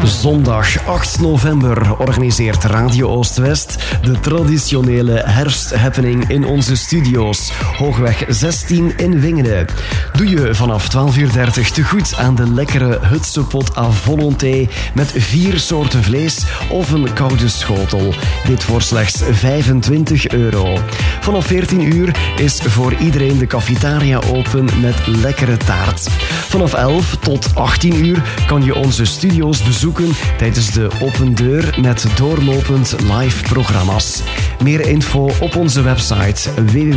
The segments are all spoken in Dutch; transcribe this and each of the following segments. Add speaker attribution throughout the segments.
Speaker 1: Zondag 8 november organiseert Radio Oost-West de traditionele herfsthappening in onze studio's. Hoogweg 16 in Wingene. Doe je vanaf 12:30 te goed aan de lekkere hutsepot à volonté met 4 soorten vlees of een koude schotel. Dit voor slechts €25. Vanaf 14 uur is voor iedereen de cafetaria open met lekkere taart. Vanaf 11 tot 18 uur kan je onze studio's bezoeken tijdens de open deur met doorlopend live programma's. Meer info op onze website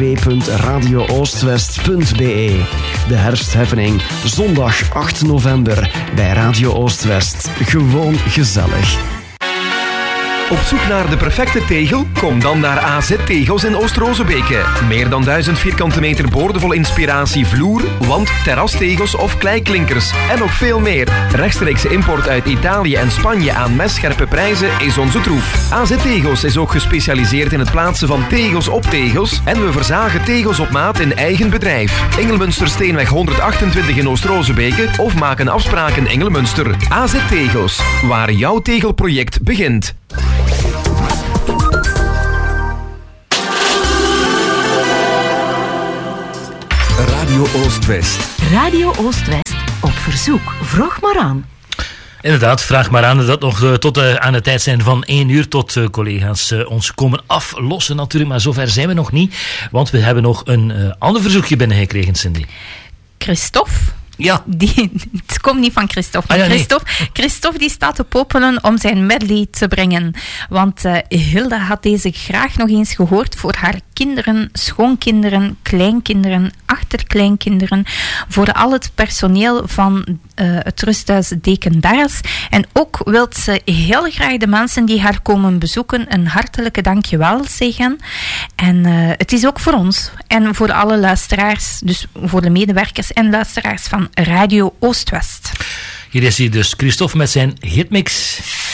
Speaker 1: www.radiooostwest.be. De herfsthappening zondag 8 november bij Radio Oost-West. Gewoon gezellig.
Speaker 2: Op zoek naar de perfecte tegel? Kom dan naar AZ Tegels in Oost-Rozebeke. Meer dan 1000 vierkante meter boordevol inspiratie vloer, wand, terrastegels of kleiklinkers. En nog veel meer. Rechtstreekse import uit Italië en Spanje aan messcherpe prijzen is onze troef. AZ Tegels is ook gespecialiseerd in het plaatsen van tegels op tegels en we verzagen tegels op maat in eigen bedrijf. Engelmunstersteenweg 128 in Oost-Rozebeke of maak een afspraak in Engelmunster. AZ Tegels, waar jouw tegelproject begint.
Speaker 3: Radio Oost-West.
Speaker 4: Radio Oost-West op verzoek. Vroeg maar aan.
Speaker 5: Inderdaad, vraag maar aan. Dat nog tot aan de tijd zijn van 1 uur tot collega's ons komen aflossen natuurlijk. Maar zover zijn we nog niet. Want we hebben nog een ander verzoekje binnengekregen, Cindy.
Speaker 6: Christophe?
Speaker 5: Ja.
Speaker 6: Het komt niet van Christophe. Maar Christophe die staat te popelen om zijn medley te brengen. Want Hilde had deze graag nog eens gehoord voor haar kinderen, schoonkinderen, kleinkinderen, achterkleinkinderen. Voor al het personeel van het rusthuis Dekendaras. En ook wil ze heel graag de mensen die haar komen bezoeken een hartelijke dankjewel zeggen. En het is ook voor ons en voor alle luisteraars, dus voor de medewerkers en luisteraars van Radio Oost-West.
Speaker 5: Hier is hij dus, Christophe met zijn hitmix.